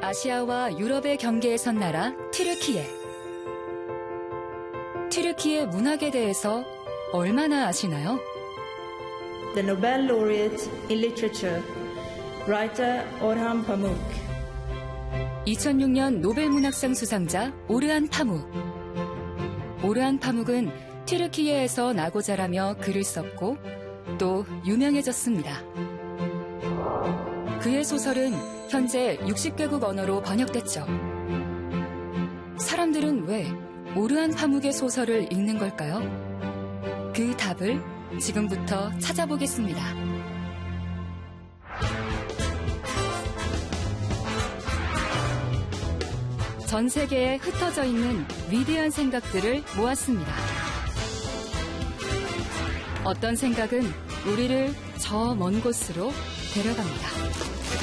아시아와 유럽의 경계에 선 나라 튀르키예. 튀르키예 문학에 대해서 얼마나 아시나요? The Nobel laureate in literature, writer Orhan Pamuk. 2006년 노벨문학상 수상자 오르한 파묵. 오르한 파묵은 튀르키예에서 나고 자라며 글을 썼고 또 유명해졌습니다. 그의 소설은 현재 60개국 언어로 번역됐죠. 사람들은 왜 오르한 파묵의 소설을 읽는 걸까요? 그 답을 지금부터 찾아보겠습니다. 전 세계에 흩어져 있는 위대한 생각들을 모았습니다. 어떤 생각은 우리를 저 먼 곳으로 데려갑니다.